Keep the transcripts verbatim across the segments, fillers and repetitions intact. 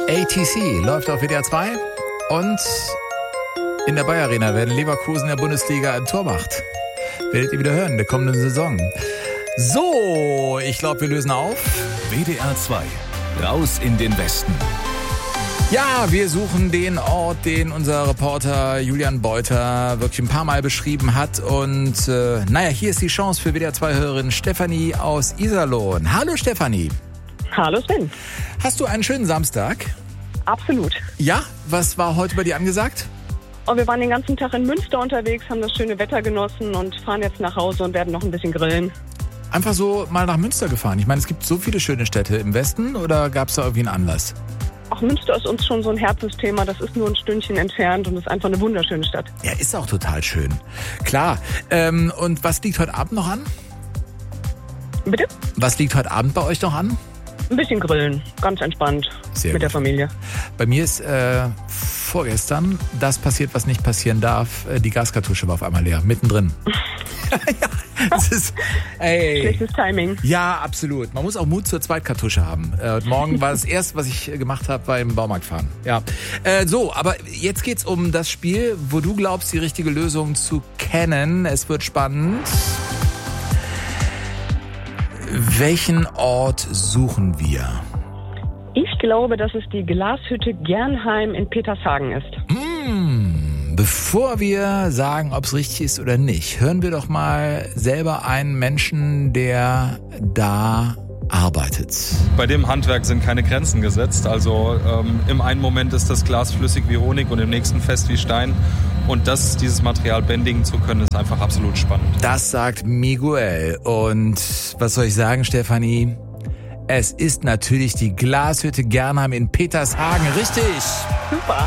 A T C läuft auf W D R zwei und in der Bayer Arena, wenn Leverkusen in der Bundesliga ein Tor macht. Werdet ihr wieder hören in der kommenden Saison. So, ich glaube, wir lösen auf. W D R zwei, raus in den Westen. Ja, wir suchen den Ort, den unser Reporter Julian Beuter wirklich ein paar Mal beschrieben hat. Und äh, naja, hier ist die Chance für W D R zwei-Hörerin Stefanie aus Iserlohn. Hallo Stefanie. Hallo Sven. Hast du einen schönen Samstag? Absolut. Ja, was war heute bei dir angesagt? Oh, wir waren den ganzen Tag in Münster unterwegs, haben das schöne Wetter genossen und fahren jetzt nach Hause und werden noch ein bisschen grillen. Einfach so mal nach Münster gefahren. Ich meine, es gibt so viele schöne Städte im Westen, oder gab es da irgendwie einen Anlass? Auch Münster ist uns schon so ein Herzensthema. Das ist nur ein Stündchen entfernt und ist einfach eine wunderschöne Stadt. Ja, ist auch total schön. Klar. Ähm, und was liegt heute Abend noch an? Bitte? Was liegt heute Abend bei euch noch an? Ein bisschen grillen, ganz entspannt. Sehr mit gut. der Familie. Bei mir ist äh, vorgestern das passiert, was nicht passieren darf. Die Gaskartusche war auf einmal leer, mittendrin. Ja, das ist, ey. Schlechtes Timing. Ja, absolut. Man muss auch Mut zur Zweitkartusche haben. Äh, morgen war das erste, was ich gemacht habe beim Baumarkt fahren. Ja. Äh, so, aber jetzt geht's um das Spiel, wo du glaubst, die richtige Lösung zu kennen. Es wird spannend. Welchen Ort suchen wir? Ich glaube, dass es die Glashütte Gernheim in Petershagen ist. Mmh, bevor wir sagen, ob es richtig ist oder nicht, hören wir doch mal selber einen Menschen, der da arbeitet. Bei dem Handwerk sind keine Grenzen gesetzt. Also ähm, im einen Moment ist das Glas flüssig wie Honig und im nächsten fest wie Stein. Und das, dieses Material bändigen zu können, ist einfach absolut spannend. Das sagt Miguel. Und was soll ich sagen, Stefanie? Es ist natürlich die Glashütte Gernheim in Petershagen. Richtig. Super.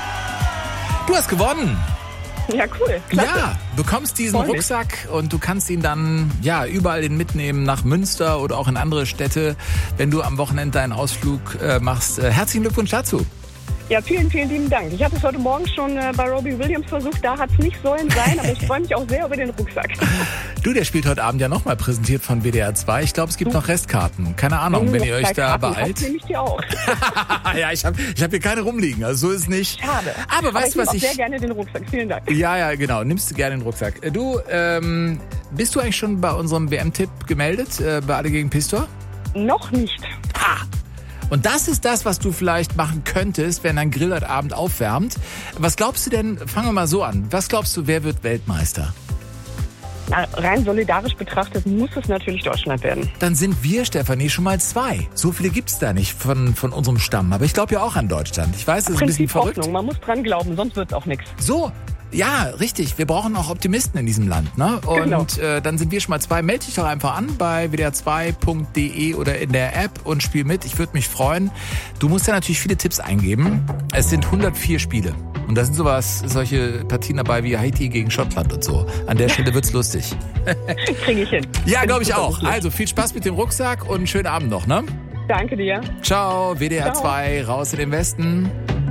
Du hast gewonnen. Ja, cool. Klasse. Ja, bekommst diesen Freu mich. Rucksack und du kannst ihn dann ja überall hin mitnehmen, nach Münster oder auch in andere Städte, wenn du am Wochenende deinen Ausflug äh, machst. Äh, herzlichen Glückwunsch dazu. Ja, vielen, vielen lieben Dank. Ich hatte es heute Morgen schon äh, bei Robbie Williams versucht, da hat es nicht sollen sein, aber ich freue mich auch sehr über den Rucksack. Du, der spielt heute Abend ja nochmal präsentiert von W D R zwei. Ich glaube, es gibt noch Restkarten. Keine Ahnung, wenn ihr euch da beeilt. nehme ich die auch. Ja, ich habe ich hab hier keine rumliegen, also so ist es nicht. Schade. Aber weißt du, ich was nehme ich... auch sehr gerne den Rucksack. Vielen Dank. Ja, ja, genau. Nimmst du gerne den Rucksack. Äh, Du, ähm, bist du eigentlich schon bei unserem W M-Tipp gemeldet, äh, bei Alle gegen Pistor? Noch nicht. Ha! Und das ist das, was du vielleicht machen könntest, wenn dein Grill heute Abend aufwärmt. Was glaubst du denn, fangen wir mal so an, was glaubst du, wer wird Weltmeister? Na, rein solidarisch betrachtet muss es natürlich Deutschland werden. Dann sind wir, Stefanie, schon mal zwei. So viele gibt's da nicht von, von unserem Stamm. Aber ich glaube ja auch an Deutschland. Ich weiß, das ist ein bisschen Prinzip verrückt. Hoffnung, man muss dran glauben, sonst wird's auch nichts. So, ja, richtig. Wir brauchen auch Optimisten in diesem Land. Ne? Und Genau. äh, dann sind wir schon mal zwei. Meld dich doch einfach an bei w d r zwei punkt d e oder in der App und spiel mit. Ich würde mich freuen. Du musst ja natürlich viele Tipps eingeben. Es sind hundertvier Spiele. Und da sind sowas, solche Partien dabei wie Haiti gegen Schottland und so. An der Stelle wird's lustig. Kriege ich hin. Ja, Bin glaube ich super auch. lustig. Also viel Spaß mit dem Rucksack und einen schönen Abend noch, ne? Danke dir. Ciao, W D R zwei, Ciao. raus in den Westen.